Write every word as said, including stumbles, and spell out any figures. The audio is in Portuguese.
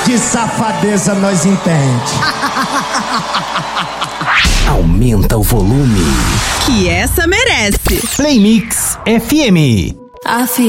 de safadeza nós entende. Aumenta o volume, que essa merece. Play Mix F M. Afi